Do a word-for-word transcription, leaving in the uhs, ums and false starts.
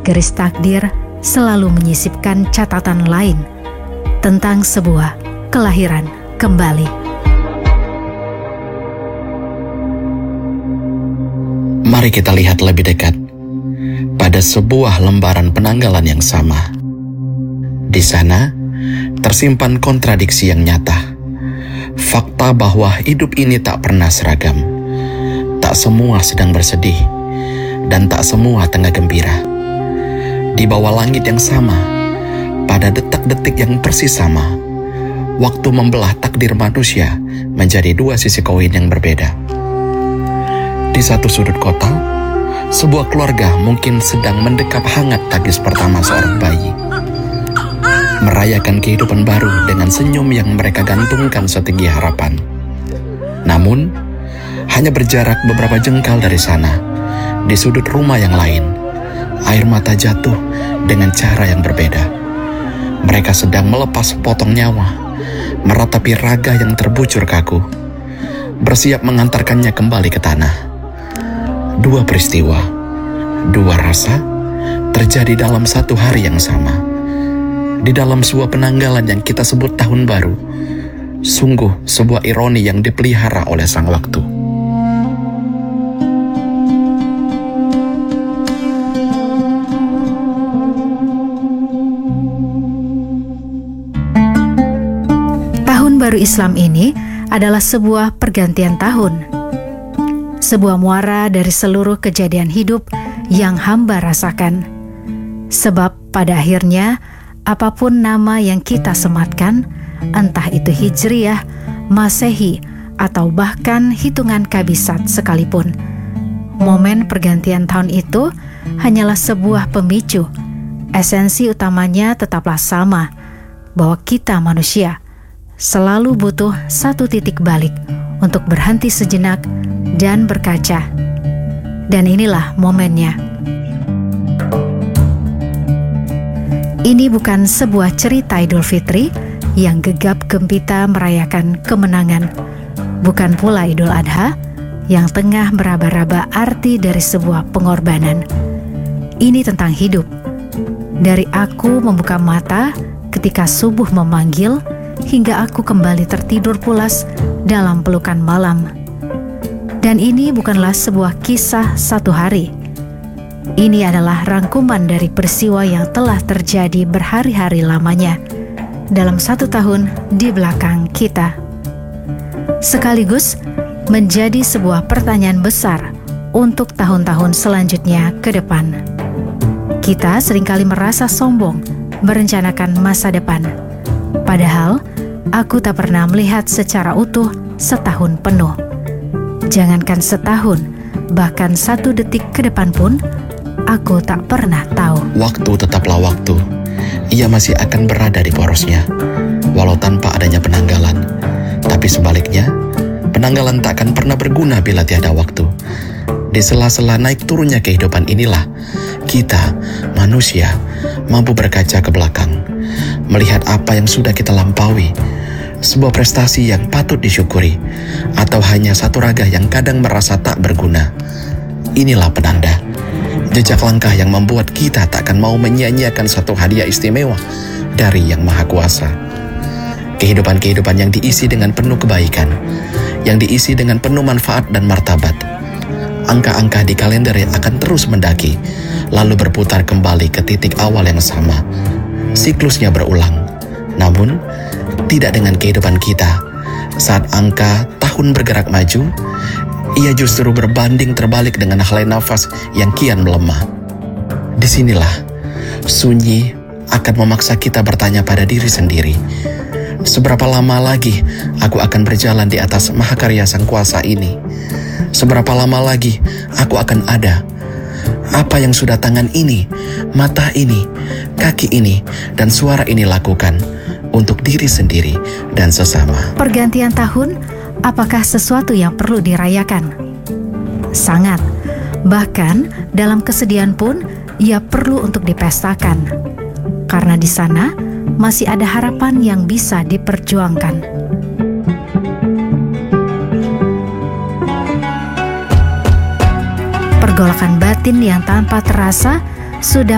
garis takdir selalu menyisipkan catatan lain tentang sebuah kelahiran kembali. Mari kita lihat lebih dekat pada sebuah lembaran penanggalan yang sama. Di sana tersimpan kontradiksi yang nyata. Fakta bahwa hidup ini tak pernah seragam. Tak semua sedang bersedih dan tak semua tengah gembira. Di bawah langit yang sama, pada detak-detik yang persis sama, waktu membelah takdir manusia menjadi dua sisi koin yang berbeda. Di satu sudut kota, sebuah keluarga mungkin sedang mendekap hangat tangis pertama seorang bayi. Merayakan kehidupan baru dengan senyum yang mereka gantungkan setinggi harapan. Namun, hanya berjarak beberapa jengkal dari sana, di sudut rumah yang lain, air mata jatuh dengan cara yang berbeda. Mereka sedang melepas potong nyawa, meratapi raga yang terbujur kaku, bersiap mengantarkannya kembali ke tanah. Dua peristiwa, dua rasa terjadi dalam satu hari yang sama. Di dalam sebuah penanggalan yang kita sebut tahun baru, sungguh sebuah ironi yang dipelihara oleh sang waktu. Tahun baru Islam ini adalah sebuah pergantian tahun. Sebuah muara dari seluruh kejadian hidup yang hamba rasakan. Sebab pada akhirnya, apapun nama yang kita sematkan, entah itu Hijriyah, Masehi, atau bahkan hitungan kabisat sekalipun, momen pergantian tahun itu hanyalah sebuah pemicu. Esensi utamanya tetaplah sama, bahwa kita manusia selalu butuh satu titik balik untuk berhenti sejenak dan berkaca. Dan inilah momennya. Ini bukan sebuah cerita Idul Fitri yang gegap gempita merayakan kemenangan. Bukan pula Idul Adha yang tengah meraba-raba arti dari sebuah pengorbanan. Ini tentang hidup. Dari aku membuka mata ketika subuh memanggil, hingga aku kembali tertidur pulas dalam pelukan malam. Dan ini bukanlah sebuah kisah satu hari. Ini adalah rangkuman dari peristiwa yang telah terjadi berhari-hari lamanya dalam satu tahun di belakang kita. Sekaligus menjadi sebuah pertanyaan besar untuk tahun-tahun selanjutnya ke depan. Kita seringkali merasa sombong merencanakan masa depan. Padahal, aku tak pernah melihat secara utuh setahun penuh. Jangankan setahun, bahkan satu detik ke depan pun, aku tak pernah tahu. Waktu tetaplah waktu. Ia masih akan berada di porosnya, walau tanpa adanya penanggalan. Tapi sebaliknya, penanggalan tak akan pernah berguna bila tiada waktu. Di sela-sela naik turunnya kehidupan inilah, kita, manusia, mampu berkaca ke belakang, melihat apa yang sudah kita lampaui, sebuah prestasi yang patut disyukuri, atau hanya satu raga yang kadang merasa tak berguna. Inilah penanda, jejak langkah yang membuat kita tak akan mau menyia-nyiakan satu hadiah istimewa dari Yang Maha Kuasa. Kehidupan-kehidupan yang diisi dengan penuh kebaikan, yang diisi dengan penuh manfaat dan martabat. Angka-angka di kalender yang akan terus mendaki, lalu berputar kembali ke titik awal yang sama. Siklusnya berulang, namun tidak dengan kehidupan kita. Saat angka tahun bergerak maju, ia justru berbanding terbalik dengan helai nafas yang kian melemah. Disinilah sunyi akan memaksa kita bertanya pada diri sendiri, seberapa lama lagi aku akan berjalan di atas mahakarya Sang Kuasa ini? Seberapa lama lagi aku akan ada? Apa yang sudah tangan ini, mata ini, kaki ini, dan suara ini lakukan untuk diri sendiri dan sesama? Pergantian tahun, apakah sesuatu yang perlu dirayakan? Sangat. Bahkan dalam kesedihan pun ia perlu untuk dipestakan. Karena di sana masih ada harapan yang bisa diperjuangkan. Pergolakan batin yang tanpa terasa sudah